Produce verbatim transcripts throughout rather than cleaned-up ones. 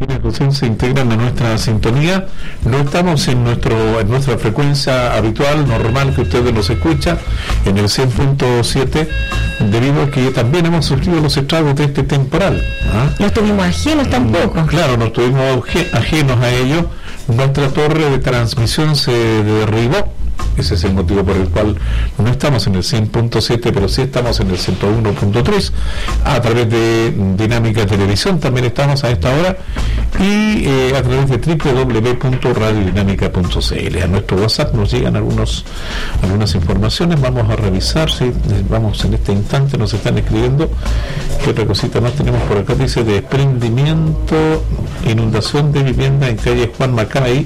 Quienes recién se integran a nuestra sintonía, no estamos en nuestro en nuestra frecuencia habitual, normal, que ustedes nos escuchan, en el cien punto siete, debido a que también hemos sufrido los estragos de este temporal. ¿Ah? No estuvimos ajenos tampoco. Claro, no estuvimos ajenos a ello. Nuestra torre de transmisión se derribó. Ese es el motivo por el cual no estamos en el cien punto siete, pero sí estamos en el ciento uno punto tres a través de Dinámica Televisión. También estamos a esta hora y eh, a través de doble u doble u doble u punto radio dinámica punto c l. A nuestro WhatsApp nos llegan algunos algunas informaciones. Vamos a revisar si vamos en este instante, nos están escribiendo. ¿Qué otra cosita más tenemos por acá? Dice: desprendimiento, inundación de vivienda en calle Juan Macay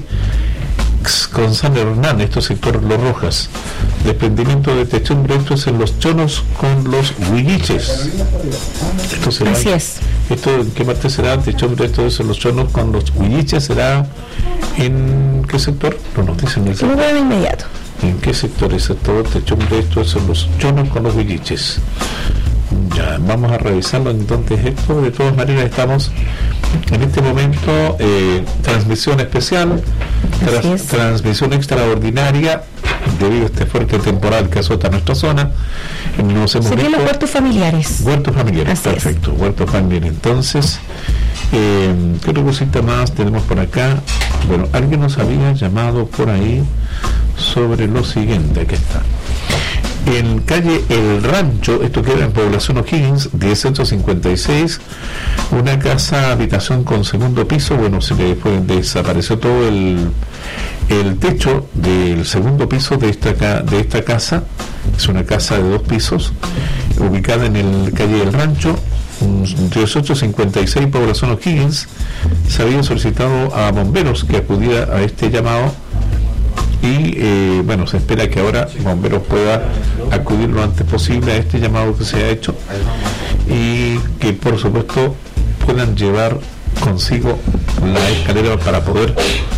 con San Hernán, esto es sector Los Rojas. Desprendimiento de techumbre, esto es en Los Chonos con Los Huilliches. Esto será, así es. ¿Esto en qué parte será? Techumbre, esto es en Los Chonos con Los Huilliches. ¿Será en qué sector? No nos dicen el sector. De inmediato. ¿En qué sector es esto? Techumbre, esto es en Los Chonos con Los Huilliches. Ya, vamos a revisarlo entonces esto. De todas maneras estamos en este momento eh, transmisión especial, tras, transmisión extraordinaria debido a este fuerte temporal que azota nuestra zona. Nos hemos Serían visto, los huertos familiares. Huertos familiares, así perfecto, es. Huertos familiares. Entonces, eh, ¿qué otra cosita más tenemos por acá? Bueno, alguien nos había llamado por ahí sobre lo siguiente. Aquí está. En calle El Rancho, esto queda en población O'Higgins, dieciocho cincuenta y seis, una casa habitación con segundo piso. Bueno, se le fue, desapareció todo el, el techo del segundo piso de esta, de esta casa. Es una casa de dos pisos, ubicada en el calle El Rancho, dieciocho cincuenta y seis, población O'Higgins. Se había solicitado a bomberos que acudiera a este llamado. Y eh, bueno, se espera que ahora Bomberos pueda acudir lo antes posible a este llamado que se ha hecho y que por supuesto puedan llevar consigo la escalera para poder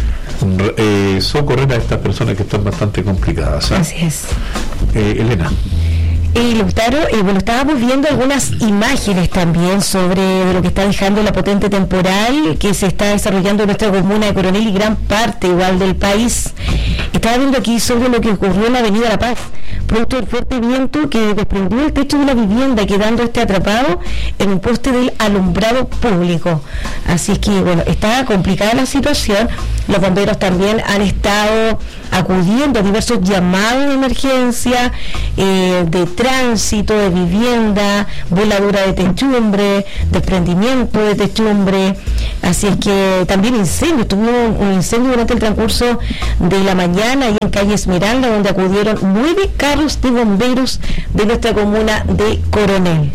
eh, socorrer a estas personas que están bastante complicadas. ¿eh? Así es. Eh, Elena. Y Lautaro, eh, bueno, estábamos viendo algunas imágenes también sobre de lo que está dejando la potente temporal que se está desarrollando en nuestra comuna de Coronel y gran parte igual del país. Estaba viendo aquí sobre lo que ocurrió en la avenida La Paz, producto del fuerte viento que desprendió el techo de la vivienda, quedando este atrapado en un poste del alumbrado público. Así es que, bueno, está complicada la situación. Los bomberos también han estado acudiendo a diversos llamados de emergencia, eh, de tránsito, de vivienda, voladura de techumbre, desprendimiento de techumbre. Así es que también incendio, tuvimos un incendio durante el transcurso de la mañana y en calle Esmeralda, donde acudieron nueve carros de bomberos de nuestra comuna de Coronel.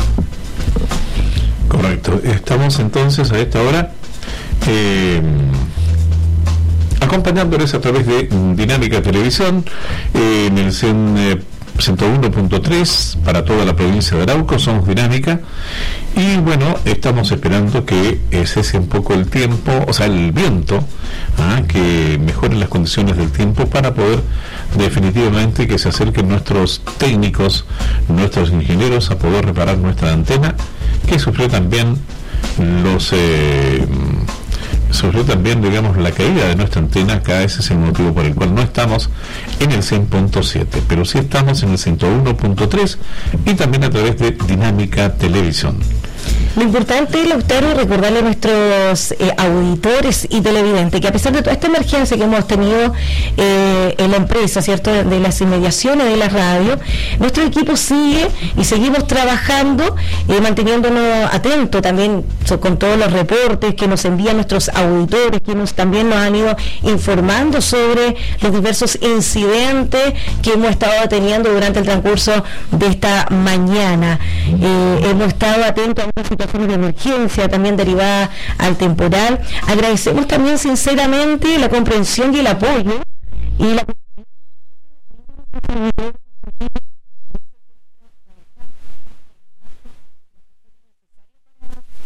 Correcto, estamos entonces a esta hora eh, acompañándoles a través de Dinámica Televisión eh, en el ciento uno punto tres para toda la provincia de Arauco. Somos Dinámica y bueno, estamos esperando que cese un poco el tiempo, o sea el viento, ¿ah? que mejoren las condiciones del tiempo para poder definitivamente que se acerquen nuestros técnicos, nuestros ingenieros a poder reparar nuestra antena que sufrió también los eh, sufrió también, digamos, la caída de nuestra antena. Acá ese es el motivo por el cual no estamos en el cien punto siete, pero sí estamos en el ciento uno punto tres y también a través de Dinámica Televisión. Lo importante, Lautaro, es recordarle a nuestros eh, auditores y televidentes que a pesar de toda esta emergencia que hemos tenido eh, en la empresa, ¿cierto?, de, de las inmediaciones de la radio, nuestro equipo sigue y seguimos trabajando, eh, manteniéndonos atentos también so, con todos los reportes que nos envían nuestros auditores, que nos, también nos han ido informando sobre los diversos incidentes que hemos estado teniendo durante el transcurso de esta mañana. Eh, hemos estado atentos a situaciones de emergencia también derivadas al temporal. Agradecemos también sinceramente la comprensión y el apoyo y la